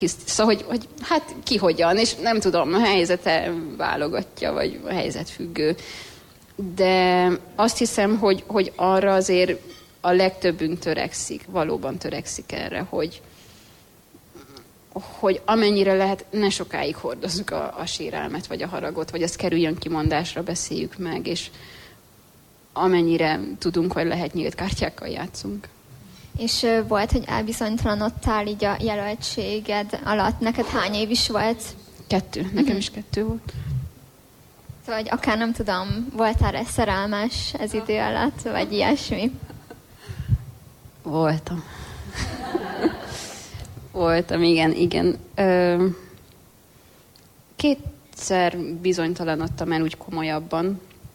Szóval, hogy hát ki hogyan, és nem tudom, a helyzete válogatja, vagy a helyzet függő. De azt hiszem, hogy arra azért a legtöbbünk törekszik, valóban törekszik erre, hogy amennyire lehet, ne sokáig hordozzuk a sérelmet, vagy a haragot, vagy azt kerüljön kimondásra, beszéljük meg, és amennyire tudunk, vagy lehet, nyílt kártyákkal játszunk. És volt, hogy elbizonytalanodtál így a jelöltséged alatt. Neked hány év is volt? 2. Nekem is 2 volt. Szóval, hogy akár nem tudom, voltál-e szerelmes ez idő alatt, vagy ilyesmi? Voltam. Voltam, igen. 2-szer bizonytalanodtam el úgy komolyabban.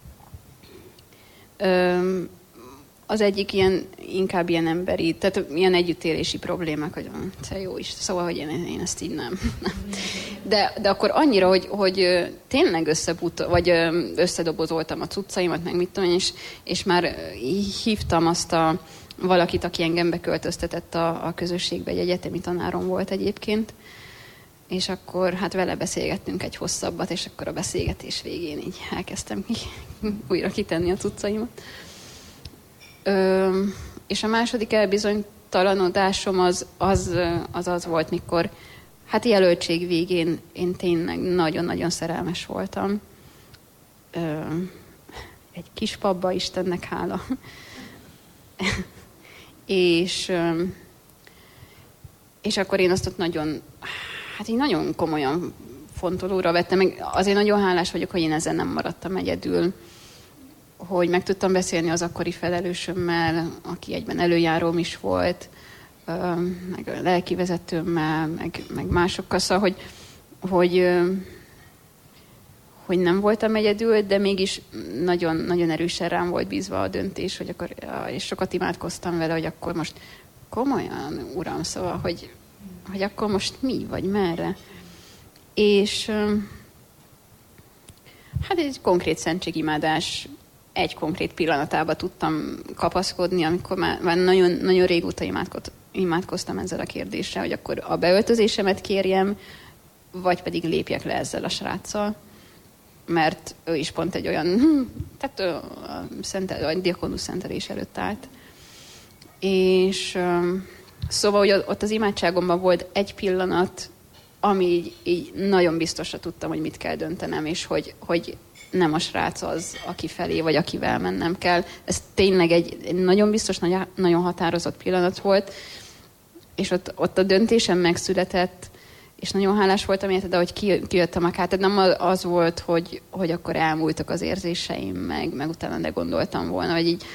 Az egyik inkább ilyen emberi, tehát ilyen együttélési problémák, hogy te jó is, szóval, hogy én ezt így nem. De akkor annyira, hogy tényleg összedobozoltam a cuccaimat, meg mit tudom én, és már hívtam azt valakit, aki engem beköltöztetett a közösségbe, egy egyetemi tanárom volt egyébként, és akkor hát vele beszélgettünk egy hosszabbat, és akkor a beszélgetés végén így elkezdtem újra kitenni a cuccaimat. És a második elbizonytalanodásom az volt, mikor hát jelöltség végén én tényleg nagyon-nagyon szerelmes voltam. Egy kis pabba, Istennek hála. és akkor én azt ott nagyon komolyan fontolóra vettem, meg azért nagyon hálás vagyok, hogy én ezen nem maradtam egyedül, hogy meg tudtam beszélni az akkori felelősömmel, aki egyben előjáróm is volt, meg a lelkivezetőmmel, meg másokkal, szóval, hogy nem voltam egyedül, de mégis nagyon, nagyon erősen rám volt bízva a döntés, és sokat imádkoztam vele, hogy akkor most komolyan, Uram, szóval, hogy akkor most mi, vagy merre. És hát egy konkrét szentségimádás egy konkrét pillanatába tudtam kapaszkodni, amikor már nagyon, nagyon régóta imádkoztam ezzel a kérdéssel, hogy akkor a beöltözésemet kérjem, vagy pedig lépjek le ezzel a sráccal. Mert ő is pont egy olyan, tehát a diakonus szentelés előtt állt. És szóval, hogy ott az imádságomban volt egy pillanat, ami így nagyon biztosra tudtam, hogy mit kell döntenem, és hogy nem a srác az, aki felé, vagy akivel mennem kell. Ez tényleg egy nagyon biztos, nagyon határozott pillanat volt, és ott a döntésem megszületett, és nagyon hálás voltam érte, de hogy kijöttem a tehát nem az volt, hogy akkor elmúltak az érzéseim, meg utána ne gondoltam volna, hogy így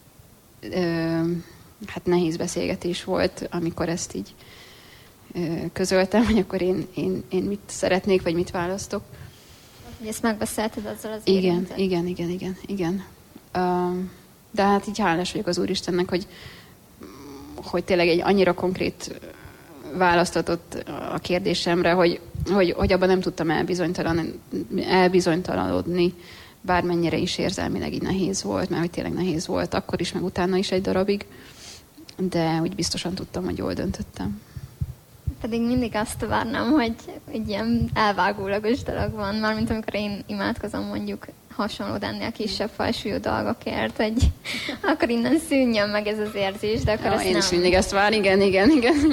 hát nehéz beszélgetés volt, amikor ezt így közöltem, hogy akkor én mit szeretnék, vagy mit választok. Ezt megbeszélted azzal az érintet? Igen. De hát így hálás vagyok az Úristennek, hogy tényleg egy annyira konkrét választ adott a kérdésemre, hogy abban nem tudtam elbizonytalanodni, bármennyire is érzelmileg így nehéz volt, mert hogy tényleg nehéz volt akkor is, meg utána is egy darabig, de úgy biztosan tudtam, hogy jól döntöttem. Pedig mindig azt várnám, hogy egy ilyen elvágólagos dolog van, mármint amikor én imádkozom mondjuk hasonló, de ennél kisebb fajsúlyú dolgokért, akkor innen szűnjön meg ez az érzés, de akkor én is mindig ezt vár, igen.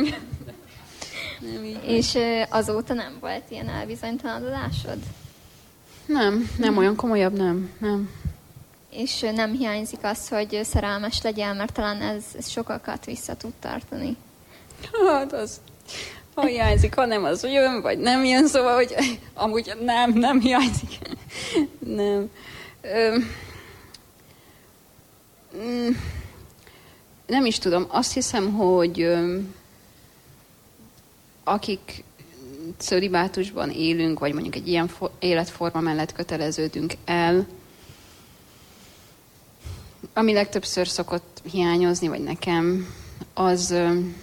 És azóta nem volt ilyen elbizonytalanodásod? Nem olyan komolyabb, nem. És nem hiányzik az, hogy szerelmes legyél, mert talán ez sokakat vissza tud tartani. Hát az, ha hiányzik, ha nem, az jön, vagy nem jön, szóval, hogy amúgy nem hiányzik. Nem. Nem is tudom. Azt hiszem, hogy akik cölibátusban élünk, vagy mondjuk egy ilyen életforma mellett köteleződünk el, ami legtöbbször szokott hiányozni, vagy nekem, az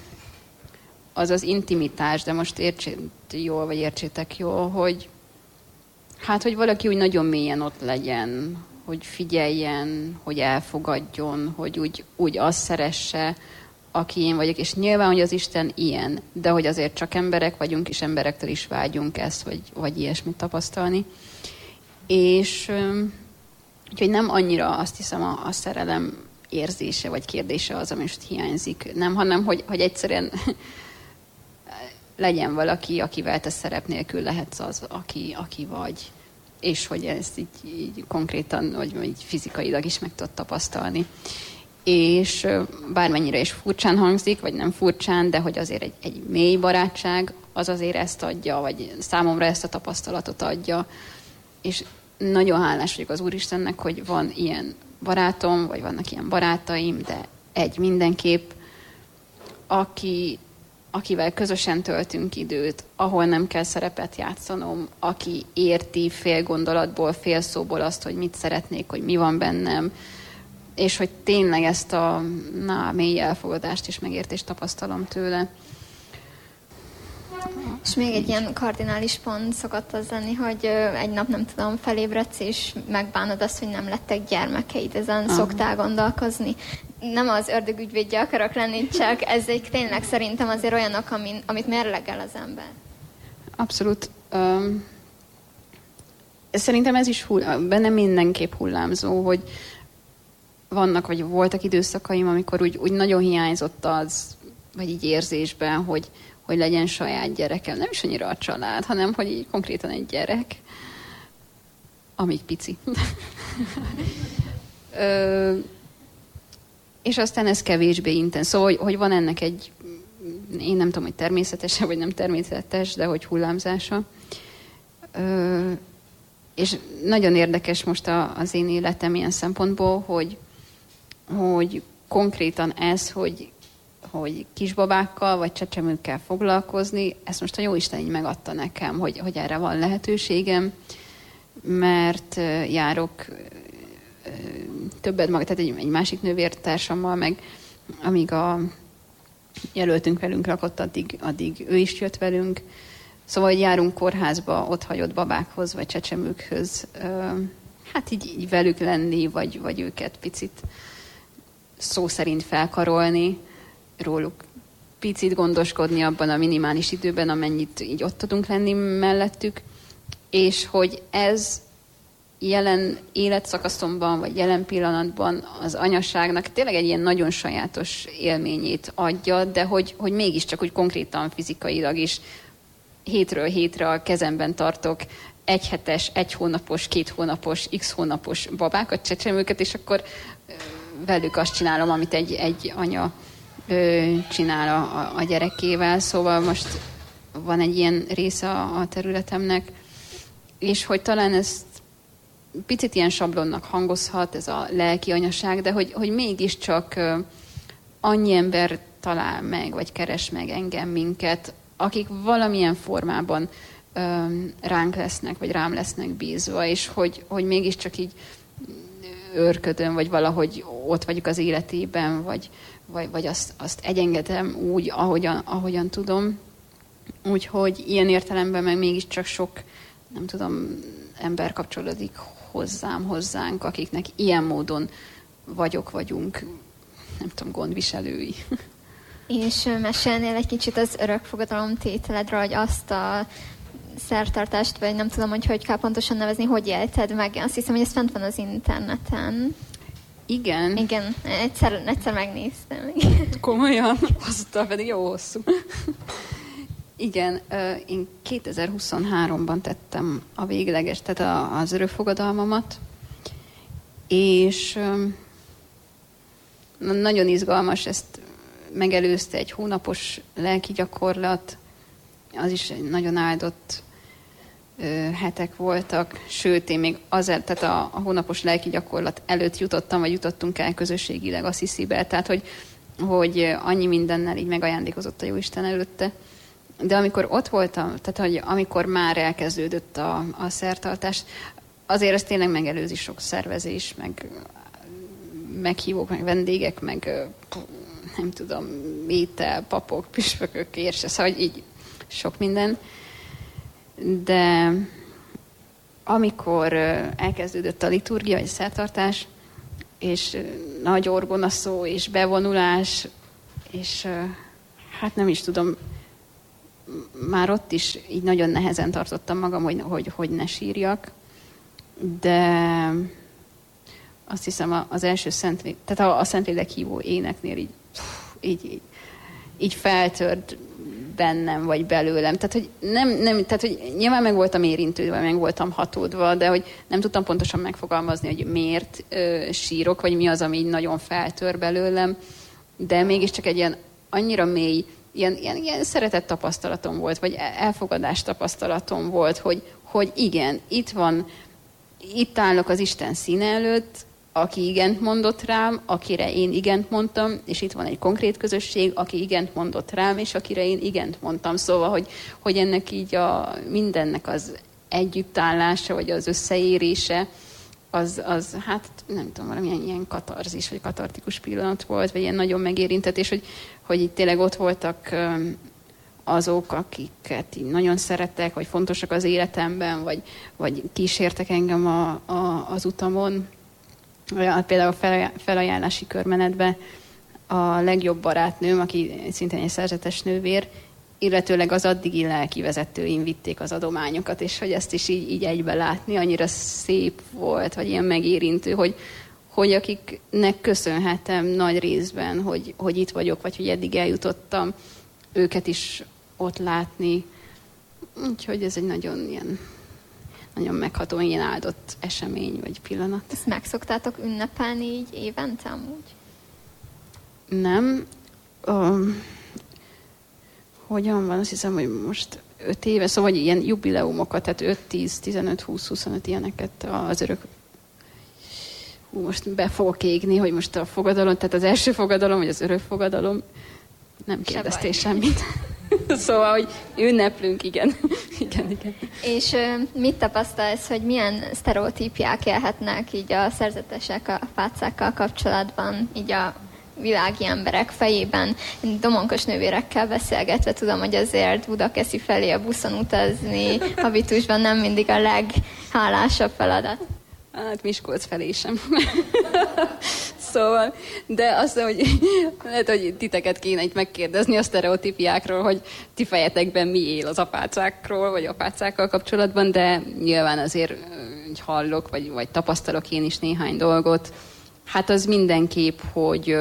intimitás, de most értsétek jól, hogy valaki úgy nagyon mélyen ott legyen, hogy figyeljen, hogy elfogadjon, hogy úgy azt szeresse, aki én vagyok, és nyilván, hogy az Isten ilyen, de hogy azért csak emberek vagyunk, és emberektől is vágyunk ezt, vagy ilyesmit tapasztalni. És úgyhogy nem annyira azt hiszem a szerelem érzése, vagy kérdése az, ami most hiányzik, nem, hanem hogy egyszerűen legyen valaki, akivel te szerep nélkül lehetsz az, aki vagy. És hogy ezt így konkrétan, vagy fizikailag is meg tudod tapasztalni. És bármennyire is furcsán hangzik, vagy nem furcsán, de hogy azért egy mély barátság, az azért ezt adja, vagy számomra ezt a tapasztalatot adja. És nagyon hálás vagyok az Úristennek, hogy van ilyen barátom, vagy vannak ilyen barátaim, de egy mindenképp, akivel közösen töltünk időt, ahol nem kell szerepet játszanom, aki érti fél gondolatból, fél szóból azt, hogy mit szeretnék, hogy mi van bennem, és hogy tényleg ezt a mély elfogadást és megértést tapasztalom tőle. És még egy ilyen kardinális pont szokott az lenni, hogy egy nap, nem tudom, felébredsz, és megbánod azt, hogy nem lettek gyermekeid, ezen szoktál gondolkozni. Nem az ördög ügyvédje akarok lenni, csak ezek tényleg szerintem azért olyanok, amit mérlegel az ember. Abszolút. Szerintem ez is bennem mindenképp hullámzó, hogy vannak, vagy voltak időszakaim, amikor úgy nagyon hiányzott az, vagy így érzésben, hogy legyen saját gyerekem. Nem is annyira a család, hanem hogy így konkrétan egy gyerek, amíg pici. És aztán ez kevésbé intenz. Szóval, hogy van ennek egy, én nem tudom, hogy természetes vagy nem természetes, de hogy hullámzása. És nagyon érdekes most az én életem ilyen szempontból, hogy konkrétan ez, hogy kisbabákkal vagy csecsemőkkel foglalkozni, ezt most a Jóisten így megadta nekem, hogy erre van lehetőségem, mert járok többet maga, tehát egy másik nővértársammal, meg amíg a jelöltünk velünk lakott, addig ő is jött velünk. Szóval, hogy járunk kórházba, ott hagyott babákhoz, vagy csecsemőkhöz, hát így velük lenni, vagy őket picit szó szerint felkarolni, róluk picit gondoskodni abban a minimális időben, amennyit így ott tudunk lenni mellettük, és hogy ez jelen életszakaszomban, vagy jelen pillanatban az anyaságnak tényleg egy ilyen nagyon sajátos élményét adja, de hogy mégiscsak úgy konkrétan fizikailag is hétről hétre a kezemben tartok egy hetes, egy hónapos, 2 hónapos, x hónapos babákat, csecsemőket, és akkor velük azt csinálom, amit egy anya csinál a gyerekével. Szóval most van egy ilyen része a területemnek, és hogy talán ezt picit ilyen sablonnak hangozhat, ez a lelki anyaság, de hogy mégiscsak annyi ember talál meg, vagy keres meg engem, minket, akik valamilyen formában ránk lesznek, vagy rám lesznek bízva, és hogy mégiscsak így őrködöm, vagy valahogy ott vagyok az életében, vagy azt egyengedem úgy, ahogyan tudom. Úgyhogy ilyen értelemben meg mégiscsak sok, nem tudom, ember kapcsolódik hozzánk, akiknek ilyen módon vagyunk, nem tudom, gondviselői. És mesélnél egy kicsit az örökfogadalom tételedről, hogy azt a szertartást, vagy nem tudom, hogy kell pontosan nevezni, hogy élted meg. Azt hiszem, hogy ez fent van az interneten. Igen. Igen, egyszer megnéztem. Komolyan? Azután pedig jó hosszú. Igen, én 2023-ban tettem a végleges, tehát az örökfogadalmamat, és nagyon izgalmas, ezt megelőzte egy hónapos lelki gyakorlat, az is egy nagyon áldott hetek voltak, sőt, én még azért, tehát a hónapos lelki gyakorlat előtt jutottunk el közösségileg Assisibe, tehát hogy annyi mindennel így megajándékozott a Jóisten előtte. De amikor ott voltam, tehát hogy amikor már elkezdődött a szertartás, azért ez tényleg megelőzi sok szervezés, meg meghívók, meg vendégek, meg nem tudom, étel, papok, püspökök, érse, szóval így sok minden. De amikor elkezdődött a liturgia, vagy szertartás, és nagy orgonaszó, és bevonulás, és hát nem is tudom, már ott is így nagyon nehezen tartottam magam, hogy ne sírjak, de azt hiszem az első tehát a Szentlélek hívó éneknél így feltört bennem, vagy belőlem. Tehát, hogy tehát, hogy nyilván meg voltam érintődve, meg voltam hatódva, de hogy nem tudtam pontosan megfogalmazni, hogy miért sírok, vagy mi az, ami így nagyon feltör belőlem, de mégiscsak egy ilyen annyira mély, ilyen szeretett tapasztalatom volt, vagy elfogadás tapasztalatom volt, hogy igen, itt állok az Isten színe előtt, aki igent mondott rám, akire én igent mondtam, és itt van egy konkrét közösség, aki igent mondott rám, és akire én igent mondtam. Szóval, hogy ennek így mindennek az együttállása, vagy az összeérése, az hát nem tudom, valamilyen ilyen katarzis, vagy katartikus pillanat volt, vagy ilyen nagyon megérintetés, hogy itt tényleg ott voltak azok, akiket így nagyon szeretek, vagy fontosak az életemben, vagy kísértek engem az utamon. Például a felajánlási körmenetben a legjobb barátnőm, aki szintén egy szerzetes nővér, illetőleg az addigi lelkivezetőim vitték az adományokat, és hogy ezt is így egybe látni, annyira szép volt, vagy ilyen megérintő, hogy akiknek köszönhetem nagy részben, hogy itt vagyok, vagy hogy eddig eljutottam, őket is ott látni. Úgyhogy ez egy nagyon megható, ilyen áldott esemény, vagy pillanat. Ezt meg szoktátok ünnepelni így évente amúgy? Nem. Hogyan van? Azt hiszem, hogy most 5 éve, szóval ilyen jubileumokat, tehát 5, 10, 15, 20, 25 ilyeneket az örök... most be fogok égni, hogy most a fogadalom, tehát az első fogadalom, vagy az örök fogadalom, nem kérdeztél semmit. Szóval, hogy ünneplünk, igen. Igen. És mit tapasztalsz, hogy milyen sztereotípiák élhetnek így a szerzetesek, a apácákkal kapcsolatban, így a világi emberek fejében? Domonkos nővérekkel beszélgetve tudom, hogy azért Budakeszi felé a buszon utazni habitusban nem mindig a leghálásabb feladat. Hát Miskolc felé sem. Szóval, de azt, hogy lehet, hogy titeket kéne itt megkérdezni a sztereotípiákról, hogy ti fejetekben mi él az apácákról, vagy apácákkal kapcsolatban, de nyilván azért hallok, vagy tapasztalok én is néhány dolgot. Hát az mindenképp, hogy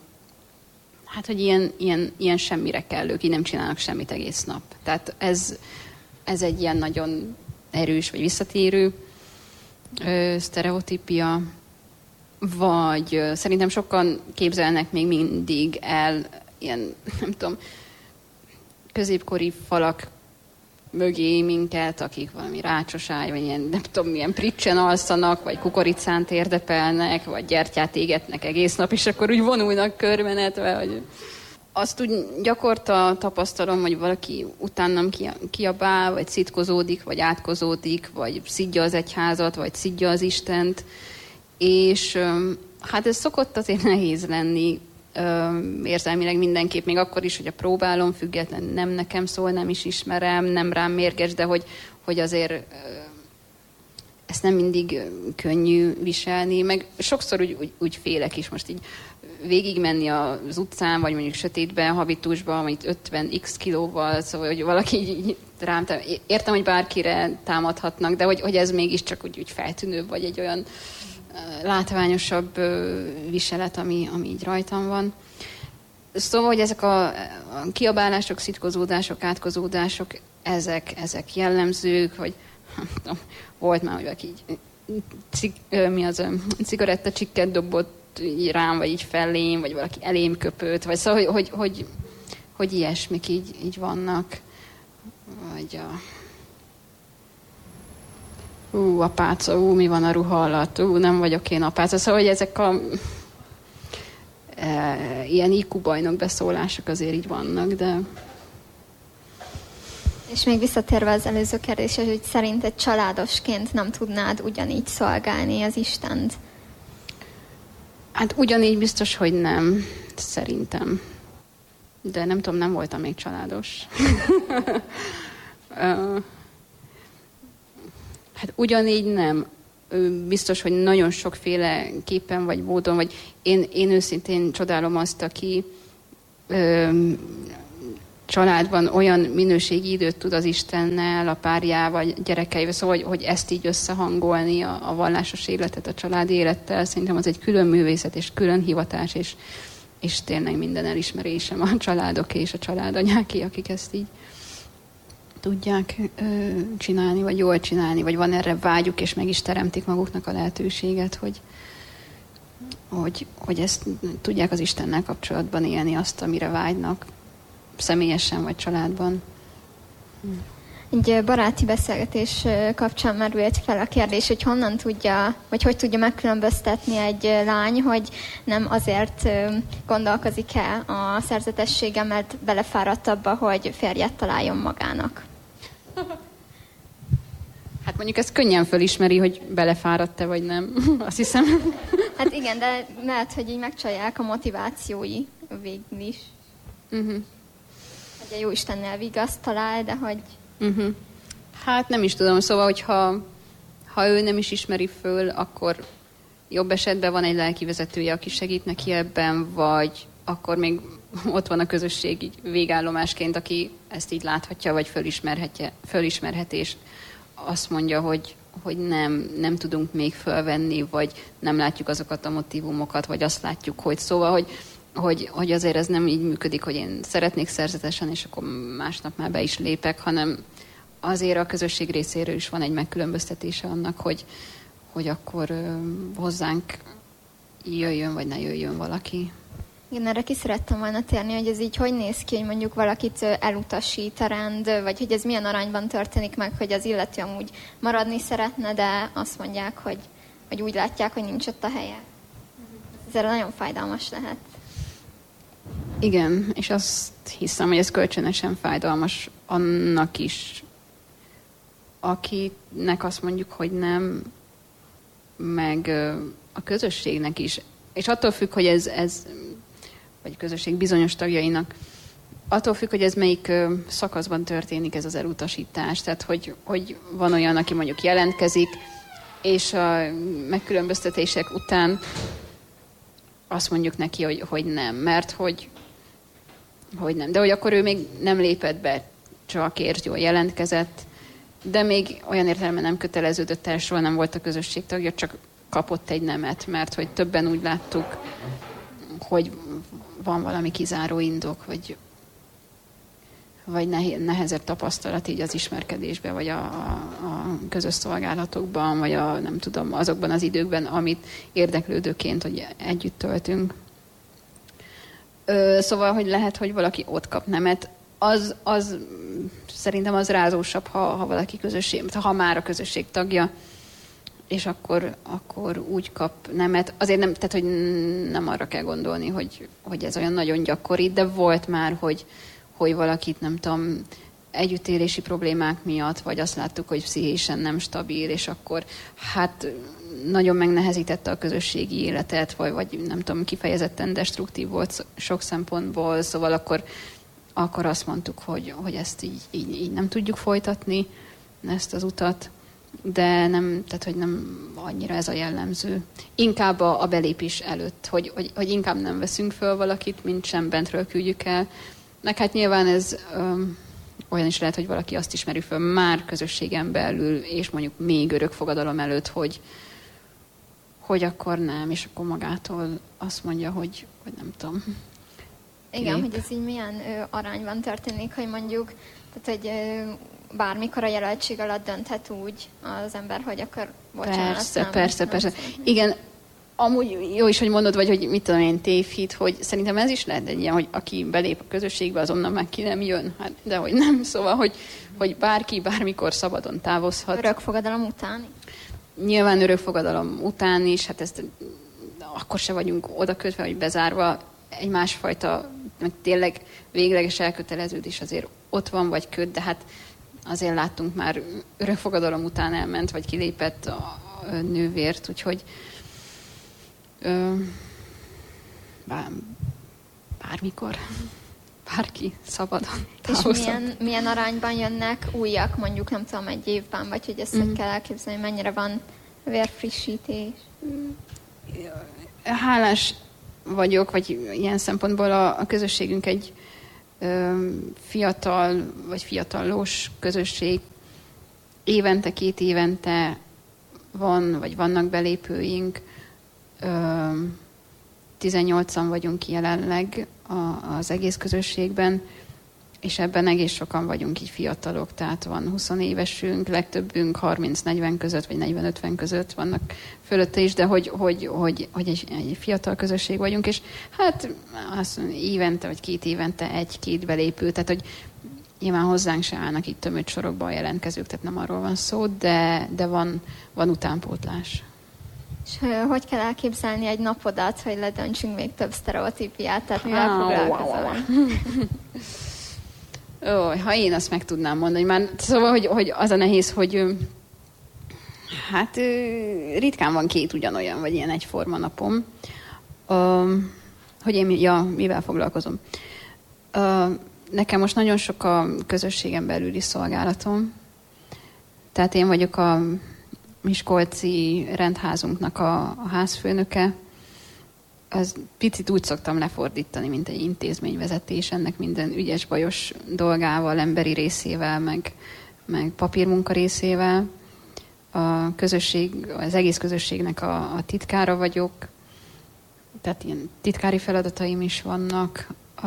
ilyen semmire kellők, így nem csinálnak semmit egész nap. Tehát ez egy ilyen nagyon erős, vagy visszatérő sztereotípia, vagy szerintem sokan képzelnek még mindig el ilyen, nem tudom, középkori falak mögé minket, akik valami rácsosály, vagy ilyen, nem tudom, milyen pricsen alszanak, vagy kukoricán térdepelnek, vagy gyertyát égetnek egész nap, és akkor úgy vonulnak körbenetve, vagy... Azt úgy gyakorta tapasztalom, hogy valaki utánam kiabál, vagy szitkozódik, vagy átkozódik, vagy szidja az egyházat, vagy szidja az Istent. És hát ez szokott azért nehéz lenni érzelmileg mindenképp, még akkor is, hogy a próbálom, független nem nekem szól, nem is ismerem, nem rám mérges, de hogy azért ezt nem mindig könnyű viselni, meg sokszor úgy félek is most így végigmenni az utcán, vagy mondjuk sötétben, habitusban, vagy 50x kilóval, szóval, hogy valaki így rám, értem, hogy bárkire támadhatnak, de hogy ez mégiscsak úgy feltűnőbb, vagy egy olyan látványosabb viselet, ami így rajtam van. Szóval, hogy ezek a kiabálások, szitkozódások, átkozódások, ezek jellemzők, hogy volt már, hogy valaki így cigarettacsikket dobott így rám, vagy így fellém, vagy valaki elém köpött, vagy szóval, hogy ilyesmik így vannak. Vagy apáca, mi van a ruha alatt, nem vagyok én apáca. Szóval, hogy ezek ilyen IQ bajnok beszólások azért így vannak, de... És még visszatérve az előző kérdéshez, hogy szerinted családosként nem tudnád ugyanígy szolgálni az Istent? Hát ugyanígy biztos, hogy nem, szerintem. De nem tudom, nem voltam még családos. Hát ugyanígy nem. Biztos, hogy nagyon sokféleképpen vagy módon, vagy én őszintén csodálom azt, aki családban olyan minőségi időt tud az Istennel, a párjával, gyerekeivel, szóval, hogy ezt így összehangolni, a vallásos életet a családi élettel, szerintem az egy külön művészet és külön hivatás, és tényleg minden elismerésem a családoké és a családanyáké, akik ezt így tudják csinálni, vagy jól csinálni, vagy van erre vágyuk, és meg is teremtik maguknak a lehetőséget, hogy ezt tudják az Istennel kapcsolatban élni, azt, amire vágynak, személyesen vagy családban. Egy baráti beszélgetés kapcsán merült fel a kérdés, hogy honnan tudja, vagy hogy tudja megkülönböztetni egy lány, hogy nem azért gondolkozik el a szerzetessége, mert belefáradt abba, hogy férjet találjon magának. Hát mondjuk ezt könnyen fölismeri, hogy belefáradt-e vagy nem. Azt hiszem. Hát igen, de lehet, hogy így megcsalják a motivációi végül is. Hogy a Jóistennél vigaszt talál, de hogy... Hát nem is tudom, szóval, hogyha ő nem is ismeri föl, akkor jobb esetben van egy lelkivezetője, aki segít neki ebben, vagy akkor még ott van a közösség így végállomásként, aki ezt így láthatja, vagy fölismerheti, és azt mondja, hogy nem tudunk még fölvenni, vagy nem látjuk azokat a motivumokat, vagy azt látjuk, hogy szóval, hogy azért ez nem így működik, hogy én szeretnék szerzetesen, és akkor másnap már be is lépek, hanem azért a közösség részéről is van egy megkülönböztetése annak, hogy akkor hozzánk jöjjön, vagy ne jöjjön valaki. Igen, erre ki szerettem volna térni, hogy ez így hogy néz ki, hogy mondjuk valakit elutasít a rend, vagy hogy ez milyen arányban történik meg, hogy az illető amúgy maradni szeretne, de azt mondják, hogy úgy látják, hogy nincs ott a helye. Ez erre nagyon fájdalmas lehet. Igen, és azt hiszem, hogy ez kölcsönösen fájdalmas annak is, akinek azt mondjuk, hogy nem, meg a közösségnek is. És attól függ, hogy ez vagy a közösség bizonyos tagjainak, attól függ, hogy ez melyik szakaszban történik ez az elutasítás. Tehát, hogy van olyan, aki mondjuk jelentkezik, és a megkülönböztetések után azt mondjuk neki, hogy nem, mert hogy nem. De hogy akkor ő még nem lépett be, csak ért, jól jelentkezett, de még olyan értelemben nem köteleződött el, soha nem volt a közösség tagja, csak kapott egy nemet, mert hogy többen úgy láttuk, hogy van valami kizáró indok, vagy nehezebb tapasztalat így az ismerkedésben, vagy a közös szolgálatokban, vagy nem tudom, azokban az időkben, amit érdeklődőként, hogy együtt töltünk. Szóval, hogy lehet, hogy valaki ott kap nemet, az szerintem az rázósabb, ha valaki közösség, ha már a közösség tagja, és akkor úgy kap nemet. Azért nem, tehát, hogy nem arra kell gondolni, hogy ez olyan nagyon gyakori, de volt már, hogy valakit, nem tudom, együttélési problémák miatt, vagy azt láttuk, hogy pszichésen nem stabil, és akkor hát nagyon megnehezítette a közösségi életet, vagy nem tudom, kifejezetten destruktív volt sok szempontból, szóval akkor azt mondtuk, hogy ezt így nem tudjuk folytatni, ezt az utat, de nem, tehát, hogy nem annyira ez a jellemző. Inkább a belépés előtt, hogy inkább nem veszünk föl valakit, mint sem bentről küldjük el. Meg hát nyilván ez olyan is lehet, hogy valaki azt ismeri föl már közösségen belül, és mondjuk még örökfogadalom előtt, hogy akkor nem, és akkor magától azt mondja, hogy nem tudom. Igen, hogy ez így milyen arányban történik, hogy mondjuk, tehát hogy bármikor a jelöltség alatt dönthet úgy az ember, hogy akkor bocsánat. Persze. Igen, amúgy jó is, hogy mondod, vagy hogy mit tudom én, tévhit, hogy szerintem ez is lehet egy ilyen, hogy aki belép a közösségbe, azonnal meg ki nem jön. Hát, de hogy nem, szóval, hogy bárki bármikor szabadon távozhat. Örökfogadalom után? Nyilván örökfogadalom után is, hát ezt akkor se vagyunk oda kötve, hogy bezárva, egy másfajta, meg tényleg végleges elköteleződés azért ott van, vagy köt, de hát azért láttunk már örökfogadalom után elment, vagy kilépett a nővért, úgyhogy bármikor, bárki szabadon távozhat. És milyen arányban jönnek újak, mondjuk nem tudom, egy évben, vagy hogy ezt hogy kell elképzelni, mennyire van vérfrissítés? Hálás vagyok, vagy ilyen szempontból a közösségünk egy fiatal, vagy fiatalos közösség. Évente, 2 évente van, vagy vannak belépőink. 18-an vagyunk jelenleg az egész közösségben, és ebben egész sokan vagyunk így fiatalok, tehát van 20 évesünk, legtöbbünk 30-40 között, vagy 40-50 között vannak fölötte is, de hogy egy fiatal közösség vagyunk, és hát azt mondom, évente, vagy 2 évente 1-2 belépő, tehát hogy nyilván hozzánk se állnak itt tömött sorokban a jelentkezők, tehát nem arról van szó, de van utánpótlás. És hogy kell elképzelni egy napodat, hogy ledöntsünk még több sztereotípiát, tehát mivel foglalkozol? Ha én azt meg tudnám mondani, már szóval, hogy az a nehéz, hogy hát ritkán van 2 ugyanolyan, vagy ilyen egyforma napom. Hogy én mivel foglalkozom? Nekem most nagyon sok a közösségen belüli szolgálatom. Tehát én vagyok a miskolci rendházunknak a házfőnöke. Az picit úgy szoktam lefordítani, mint egy intézményvezetés, ennek minden ügyes-bajos dolgával, emberi részével, meg papírmunka részével. Az egész közösségnek a titkára vagyok, tehát ilyen titkári feladataim is vannak.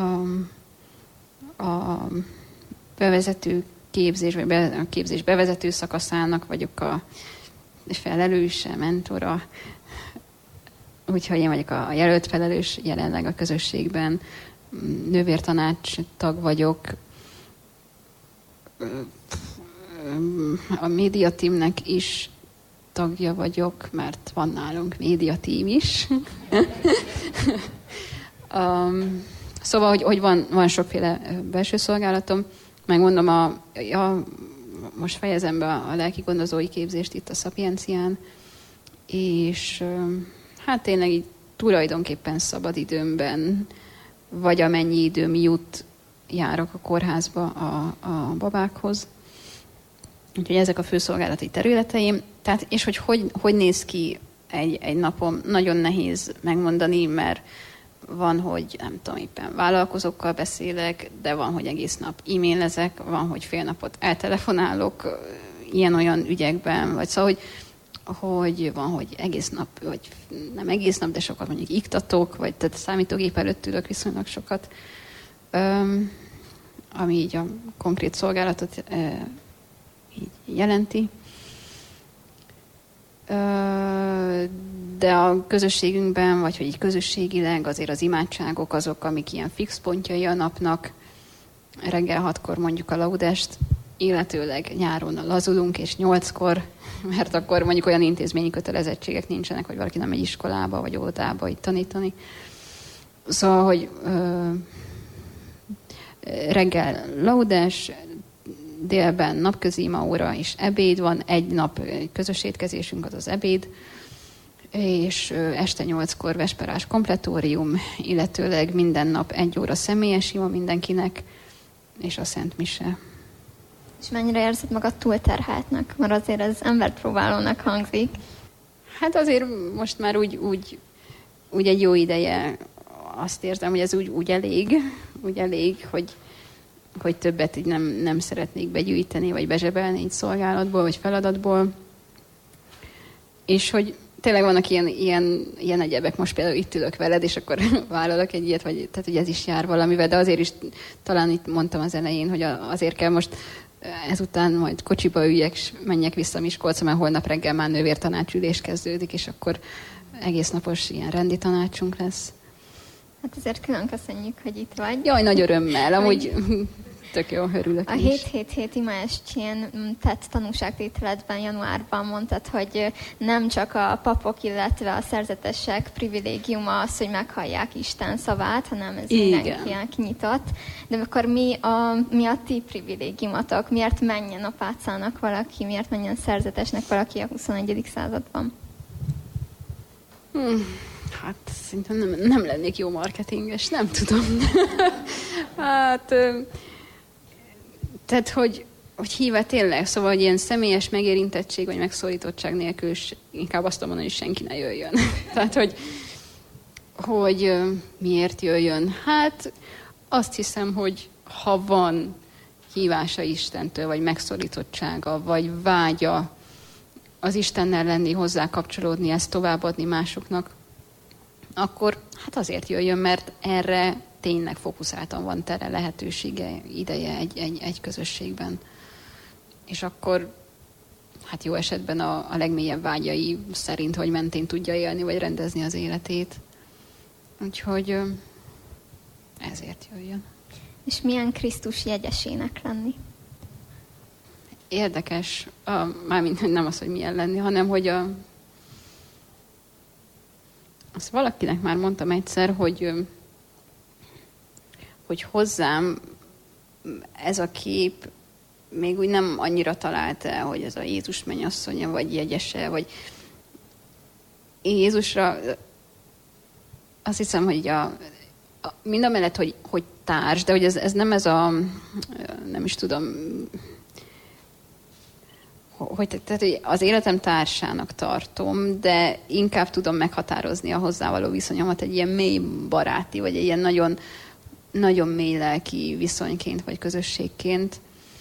A bevezető képzés, vagy a képzés bevezető szakaszának vagyok a felelőse, mentora. Úgyhogy én vagyok a jelölt felelős jelenleg a közösségben. Nővértanács tag vagyok. A médiateamnek is tagja vagyok, mert van nálunk médiateam is. Szóval, hogy van sokféle belső szolgálatom. Megmondom, most fejezem be a lelki gondozói képzést itt a Szapiencián, és hát tényleg így tulajdonképpen szabad időmben, vagy amennyi időm jut, járok a kórházba a babákhoz. Úgyhogy ezek a főszolgálati területeim. Tehát, és hogy néz ki egy napom, nagyon nehéz megmondani, mert van, hogy nem tudom, éppen vállalkozókkal beszélek, de van, hogy egész nap e-mailezek, van, hogy fél napot eltelefonálok ilyen-olyan ügyekben, vagy szóval, hogy van, hogy egész nap, vagy nem egész nap, de sokat mondjuk iktatok, vagy tehát számítógép előtt ülök viszonylag sokat, ami így a konkrét szolgálatot így jelenti. De a közösségünkben, vagy hogy így közösségileg azért az imádságok azok, amik ilyen fix pontjai a napnak. Reggel 6-kor mondjuk a laudest, illetőleg nyáron lazulunk, és 8-kor, mert akkor mondjuk olyan intézményi kötelezettségek nincsenek, hogy valaki nem megy iskolába, vagy óvodába így tanítani. Szóval, hogy reggel laudes, délben napközi imaóra és ebéd van, egy nap közös étkezésünk, az az ebéd, és este 8-kor vesperás kompletórium, illetőleg minden nap 1 óra személyes ima mindenkinek, és a Szent Mise. És mennyire érzed magad túlterheltnek? Mert azért ez embert próbálónak hangzik. Hát azért most már úgy egy jó ideje azt érzem, hogy ez úgy elég, hogy többet így nem szeretnék begyűjteni, vagy bezsebelni így szolgálatból, vagy feladatból. És hogy tényleg vannak ilyen egyebek, most például itt ülök veled, és akkor vállalok egy ilyet, vagy, tehát hogy ez is jár valamivel, de azért is talán itt mondtam az elején, hogy azért kell most ezután majd kocsiba üljek, és menjek vissza Miskolcra, mert holnap reggel már nővértanácsülés kezdődik, és akkor egész napos ilyen rendi tanácsunk lesz. Hát azért külön köszönjük, hogy itt vagy. Jaj, nagy örömmel, amúgy tök jó, örülök a is. 7-7-7 imaestjén tett tanúságtételetben januárban mondtad, hogy nem csak a papok, illetve a szerzetesek privilégiuma az, hogy meghallják Isten szavát, hanem ez mindenkinek nyitott. De akkor mi a ti privilégiumatok? Miért menjen apácának valaki, miért menjen szerzetesnek valaki a 21. században? Hát szerintem nem lennék jó marketinges, nem tudom. Hát, tehát, hogy hívva tényleg, szóval, hogy ilyen személyes megérintettség vagy megszólítottság nélkül inkább azt mondani, hogy senki ne jöjjön. Tehát, hogy hogy miért jöjjön. Hát azt hiszem, hogy ha van hívása Istentől, vagy megszorítottsága, vagy vágya az Istennel lenni, hozzá kapcsolódni, ezt továbbadni másoknak, akkor hát azért jöjjön, mert erre tényleg fókuszáltan van tere, lehetősége, ideje egy közösségben. És akkor hát jó esetben a legmélyebb vágyai szerint, hogy mentén tudja élni, vagy rendezni az életét. Úgyhogy ezért jöjjön. És milyen Krisztus jegyesének lenni? Érdekes, mármint nem az, hogy milyen lenni, hanem hogy azt valakinek már mondtam egyszer, hogy hozzám ez a kép még úgy nem annyira talált el, hogy ez a Jézus mennyasszonya, vagy jegyese, vagy én Jézusra azt hiszem, hogy mindamellett, hogy társ, de hogy ez nem ez nem is tudom, tehát az életem társának tartom, de inkább tudom meghatározni a hozzávaló viszonyomat egy ilyen mély baráti, vagy egy ilyen nagyon, nagyon mély lelki viszonyként, vagy közösségként.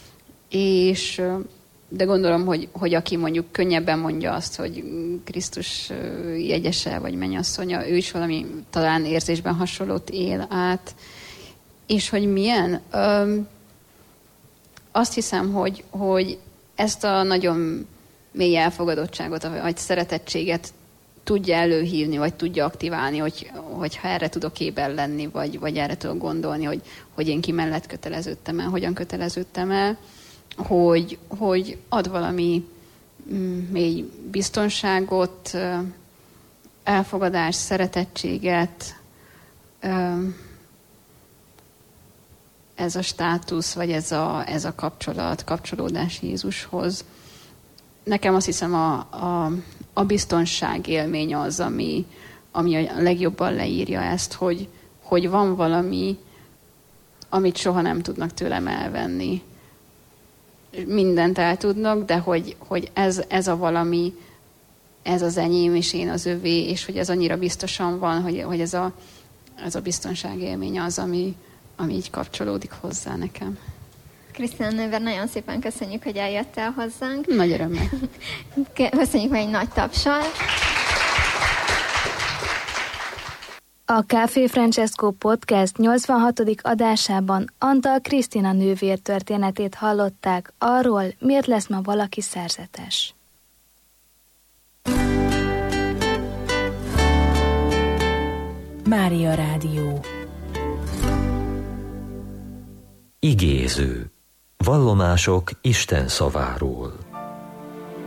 De gondolom, hogy aki mondjuk könnyebben mondja azt, hogy Krisztus jegyese, vagy mennyasszonya, ő is valami talán érzésben hasonlót él át. És hogy milyen? Azt hiszem, hogy ezt a nagyon mély elfogadottságot, vagy szeretettséget tudja előhívni, vagy tudja aktiválni, hogyha erre tudok éber lenni, vagy erre tudok gondolni, hogy én ki mellett köteleződtem el, hogyan köteleződtem el, hogy ad valami mély biztonságot, elfogadást, szeretettséget, ez a státusz, vagy ez a kapcsolódás Jézushoz. Nekem azt hiszem a biztonság élmény az, ami a legjobban leírja ezt, hogy van valami, amit soha nem tudnak tőlem elvenni. Mindent el tudnak, de hogy ez a valami, ez az enyém, és én az övé, és hogy ez annyira biztosan van, hogy ez a biztonság élmény az, ami így kapcsolódik hozzá nekem. Krisztina nővér, nagyon szépen köszönjük, hogy eljöttél hozzánk. Nagy örömmel. Köszönjük meg egy nagy tapsal. A Café Francesco Podcast 86. adásában Antal Krisztina nővér történetét hallották arról, miért lesz ma valaki szerzetes. Mária Rádió. Igéző. Vallomások Isten szaváról.